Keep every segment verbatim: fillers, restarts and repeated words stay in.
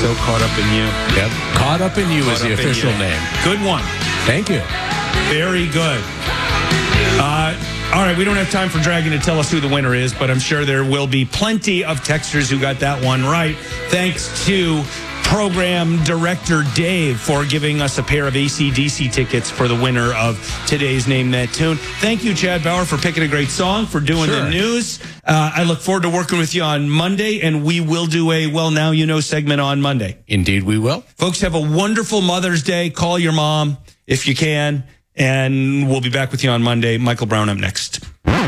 So Caught Up in You. Yep. Caught Up in You Caught is the Up in official You. name. Good one. Thank you. Very good. Uh, all right, we don't have time for Dragon to tell us who the winner is, but I'm sure there will be plenty of texters who got that one right. Thanks to Program Director Dave for giving us a pair of A C D C tickets for the winner of today's Name That Tune. Thank you, Chad Bauer, for picking a great song, for doing Sure. the news. Uh, I look forward to working with you on Monday, and we will do a Well Now You Know segment on Monday. Indeed, we will. Folks, have a wonderful Mother's Day. Call your mom if you can, and we'll be back with you on Monday. Michael Brown up next.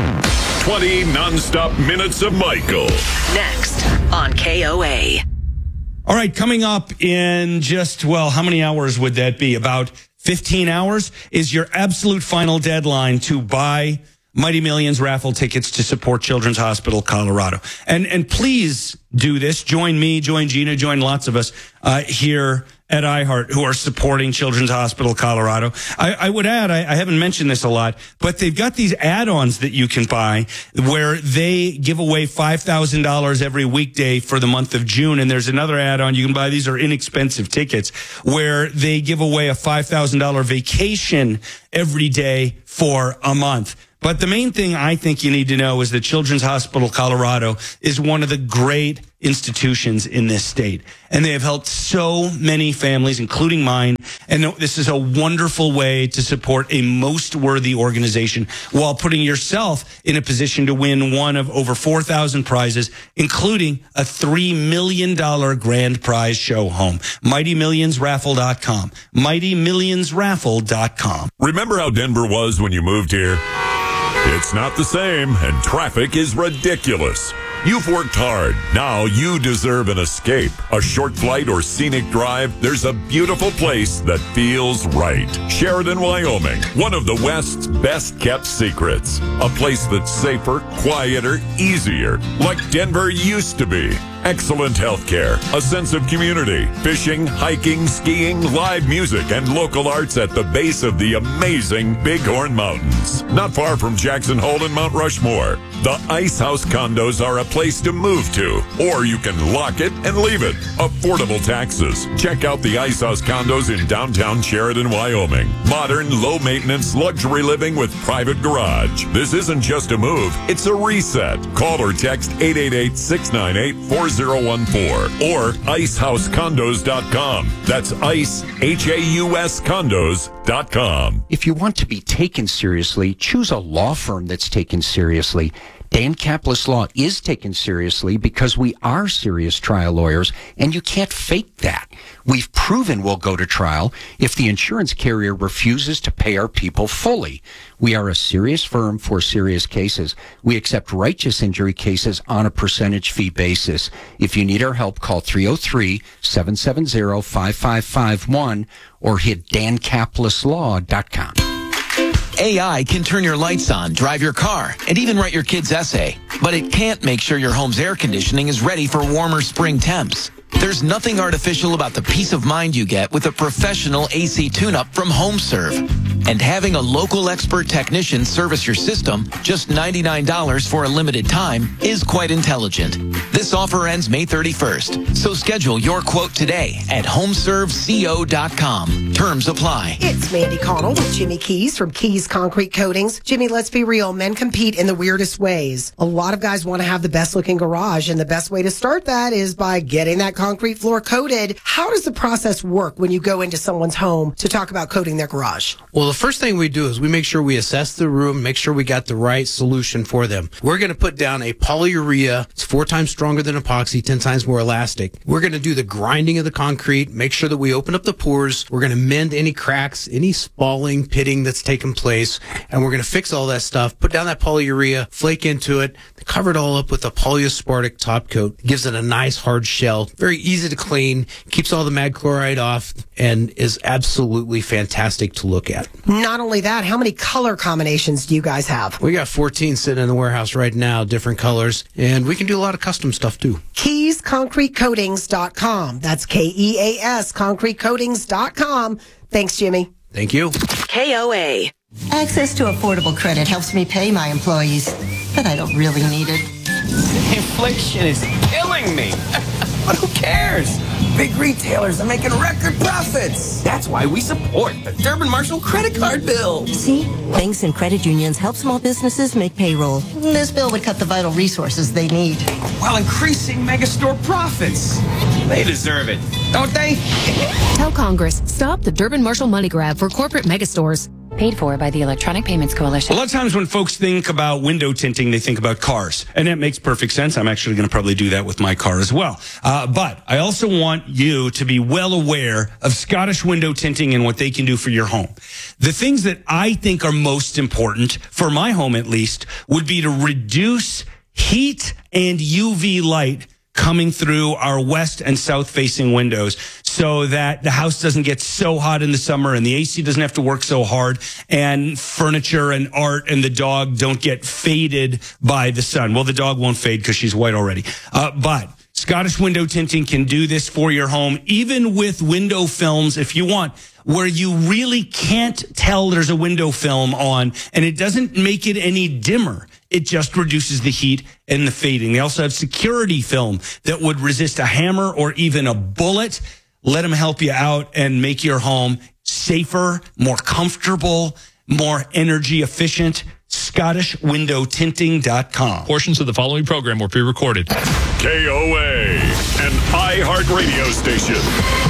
twenty nonstop minutes of Michael. Next on K O A. All right, coming up in just, well, how many hours would that be? About fifteen hours is your absolute final deadline to buy Mighty Millions raffle tickets to support Children's Hospital Colorado. And and please do this. Join me, join Gina, join lots of us uh, here at iHeart who are supporting Children's Hospital Colorado. I, I would add, I, I haven't mentioned this a lot, but they've got these add-ons that you can buy where they give away five thousand dollars every weekday for the month of June. And there's another add-on you can buy. These are inexpensive tickets where they give away a five thousand dollars vacation every day for a month. But the main thing I think you need to know is that Children's Hospital Colorado is one of the great institutions in this state. And they have helped so many families, including mine. And this is a wonderful way to support a most worthy organization while putting yourself in a position to win one of over four thousand prizes, including a three million dollars grand prize show home. Mighty Millions Raffle dot com. Mighty Millions Raffle dot com. Remember how Denver was when you moved here? It's not the same, and traffic is ridiculous. You've worked hard. Now you deserve an escape. A short flight or scenic drive, there's a beautiful place that feels right. Sheridan, Wyoming, one of the West's best-kept secrets. A place that's safer, quieter, easier, like Denver used to be. Excellent health care, a sense of community, fishing, hiking, skiing, live music, and local arts at the base of the amazing Bighorn Mountains. Not far from Jackson Hole and Mount Rushmore. The Ice House condos are a place to move to, or you can lock it and leave it. Affordable taxes. Check out the Ice House condos in downtown Sheridan, Wyoming. Modern, low-maintenance, luxury living with private garage. This isn't just a move, it's a reset. Call or text eight eight eight, six nine eight, four zero one four or ice house condos dot com. That's ice, H A U S condos dot com. If you want to be taken seriously, choose a law firm that's taken seriously. Dan Kaplis Law is taken seriously because we are serious trial lawyers, and you can't fake that. We've proven we'll go to trial if the insurance carrier refuses to pay our people fully. We are a serious firm for serious cases. We accept righteous injury cases on a percentage fee basis. If you need our help, call three oh three, seven seven zero, five five five one or hit dan kaplis law dot com. A I can turn your lights on, drive your car, and even write your kid's essay. But it can't make sure your home's air conditioning is ready for warmer spring temps. There's nothing artificial about the peace of mind you get with a professional A C tune-up from HomeServe. And having a local expert technician service your system, just ninety-nine dollars for a limited time, is quite intelligent. This offer ends May thirty-first, so schedule your quote today at home serve co dot com. Terms apply. It's Mandy Connell with Jimmy Keys from Keys Concrete Coatings. Jimmy, let's be real. Men compete in the weirdest ways. A lot of guys want to have the best looking garage, and the best way to start that is by getting that concrete floor coated. How does the process work when you go into someone's home to talk about coating their garage? Well, the first thing we do is we make sure we assess the room, make sure we got the right solution for them. We're going to put down a polyurea. It's four times stronger than epoxy, ten times more elastic. We're going to do the grinding of the concrete, make sure that we open up the pores. We're going to mend any cracks, any spalling, pitting that's taken place, and we're going to fix all that stuff, put down that polyurea, flake into it, cover it all up with a polyaspartic top coat. Gives it a nice hard shell. Very easy to clean, keeps all the mag chloride off, and is absolutely fantastic to look at. Not only that, how many color combinations do you guys have? We got fourteen sitting in the warehouse right now, different colors, and we can do a lot of custom stuff too. Keys Concrete Coatings dot com. That's K E A S Concrete Coatings dot com. Thanks, Jimmy. Thank you. K O A. Access to affordable credit helps me pay my employees, but I don't really need it. Inflation is killing me. But who cares? Big retailers are making record profits. That's why we support the Durbin Marshall credit card bill. See? Banks and credit unions help small businesses make payroll. This bill would cut the vital resources they need. While increasing megastore profits. They deserve it, don't they? Tell Congress, stop the Durbin Marshall money grab for corporate megastores. Paid for by the Electronic Payments Coalition. A lot of times when folks think about window tinting, they think about cars. And that makes perfect sense. I'm actually going to probably do that with my car as well. Uh, but I also want you to be well aware of Scottish window tinting and what they can do for your home. The things that I think are most important, for my home at least, would be to reduce heat and U V light coming through our west and south facing windows so that the house doesn't get so hot in the summer and the A C doesn't have to work so hard and furniture and art and the dog don't get faded by the sun. Well, the dog won't fade because she's white already. Uh, but Scottish window tinting can do this for your home, even with window films if you want, where you really can't tell there's a window film on and it doesn't make it any dimmer. It just reduces the heat and the fading. They also have security film that would resist a hammer or even a bullet. Let them help you out and make your home safer, more comfortable, more energy efficient. Scottish Window Tinting dot com. Portions of the following program were pre-recorded. K O A, an iHeart radio station.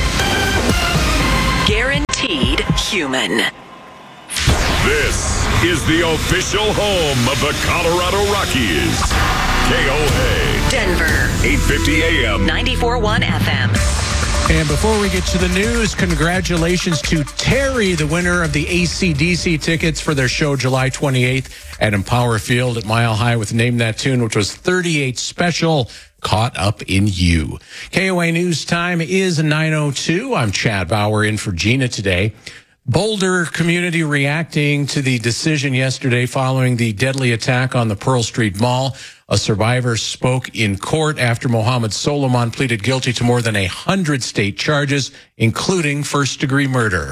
Guaranteed human. This is the official home of the Colorado Rockies. K O A. Denver. eight fifty A M. ninety-four point one F M. And before we get to the news, congratulations to Terry, the winner of the A C D C tickets for their show July twenty-eighth at Empower Field at Mile High with Name That Tune, which was thirty-eight special. Caught up in you. K O A News Time is nine oh two. I'm Chad Bauer in for Gina today. Boulder community reacting to the decision yesterday following the deadly attack on the Pearl Street Mall. A survivor spoke in court after Mohammed Solomon pleaded guilty to more than a hundred state charges, including first-degree murder.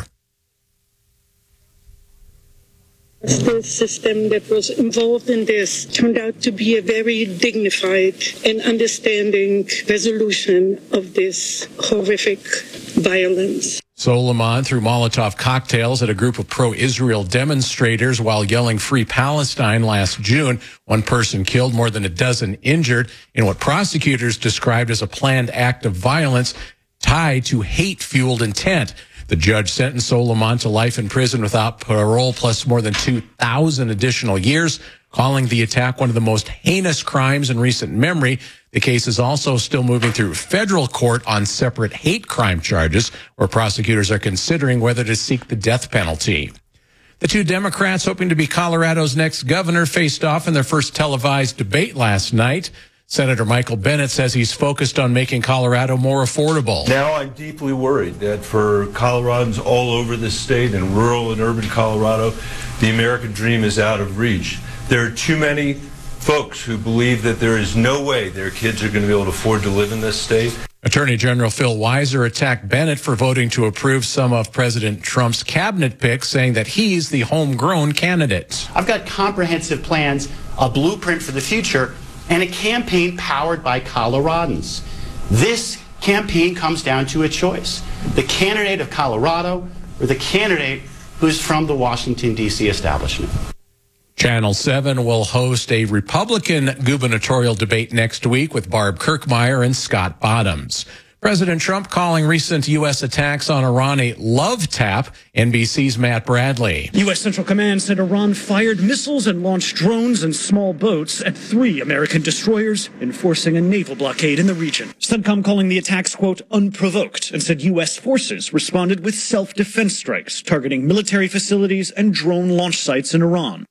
The system that was involved in this turned out to be a very dignified and understanding resolution of this horrific violence. Solomon threw Molotov cocktails at a group of pro-Israel demonstrators while yelling Free Palestine last June. One person killed, more than a dozen injured in what prosecutors described as a planned act of violence tied to hate-fueled intent. The judge sentenced Solomon to life in prison without parole plus more than two thousand additional years, calling the attack one of the most heinous crimes in recent memory. The case is also still moving through federal court on separate hate crime charges, where prosecutors are considering whether to seek the death penalty. The two Democrats hoping to be Colorado's next governor faced off in their first televised debate last night. Senator Michael Bennet says he's focused on making Colorado more affordable. Now I'm deeply worried that for Coloradans all over the state and rural and urban Colorado, the American dream is out of reach. There are too many folks who believe that there is no way their kids are going to be able to afford to live in this state. Attorney General Phil Weiser attacked Bennett for voting to approve some of President Trump's cabinet picks, saying that he's the homegrown candidate. I've got comprehensive plans, a blueprint for the future, and a campaign powered by Coloradans. This campaign comes down to a choice: the candidate of Colorado or the candidate who's from the Washington, D C establishment. Channel seven will host a Republican gubernatorial debate next week with Barb Kirkmeyer and Scott Bottoms. President Trump calling recent U S attacks on Iran a love tap. N B C's Matt Bradley. U S Central Command said Iran fired missiles and launched drones and small boats at three American destroyers, enforcing a naval blockade in the region. CENTCOM calling the attacks, quote, unprovoked, and said U S forces responded with self-defense strikes targeting military facilities and drone launch sites in Iran.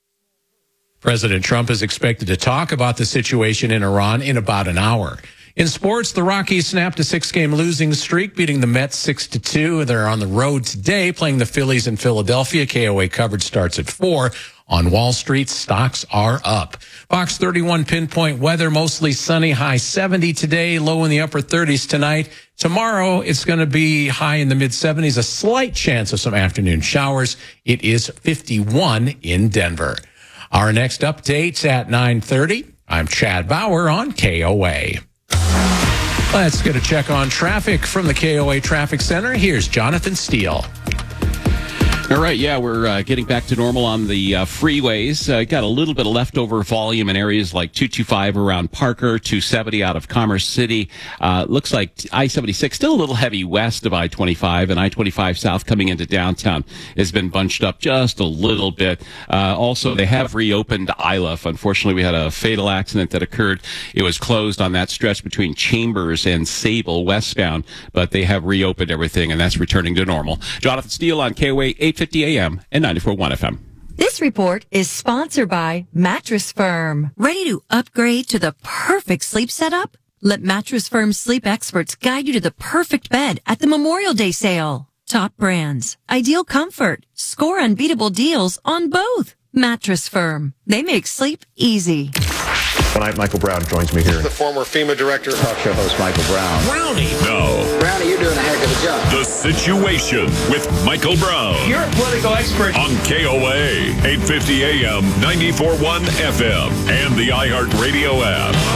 President Trump is expected to talk about the situation in Iran in about an hour. In sports, the Rockies snapped a six-game losing streak, beating the Mets six to two. They're on the road today, playing the Phillies in Philadelphia. K O A coverage starts at four. On Wall Street, stocks are up. Fox thirty-one pinpoint weather, mostly sunny, high seventy today, low in the upper thirties tonight. Tomorrow, it's going to be high in the mid-seventies, a slight chance of some afternoon showers. It is fifty-one in Denver. Our next update's at nine thirty. I'm Chad Bauer on K O A. Let's get a check on traffic from the K O A Traffic Center. Here's Jonathan Steele. All right, yeah, we're uh, getting back to normal on the uh, freeways. Uh, got a little bit of leftover volume in areas like two twenty-five around Parker, two seventy out of Commerce City. Uh, looks like I seventy-six still a little heavy west of I twenty-five, and I twenty-five south coming into downtown has been bunched up just a little bit. Uh, also, they have reopened I L F. Unfortunately, we had a fatal accident that occurred. It was closed on that stretch between Chambers and Sable westbound, but they have reopened everything, and that's returning to normal. Jonathan Steele on K O A eight fifty A M and ninety-four point one F M. This report is sponsored by Mattress Firm. Ready to upgrade to the perfect sleep setup? Let Mattress Firm's sleep experts guide you to the perfect bed at the Memorial Day sale. Top brands, ideal comfort, score unbeatable deals on both. Mattress Firm. They make sleep easy. Tonight, Michael Brown joins me here. The former FEMA director. Talk show host Michael Brown. Brownie. No. Brownie, you're doing a heck of a job. The Situation with Michael Brown. You're a political expert. On K O A, eight fifty A M, ninety-four point one F M, and the iHeartRadio app.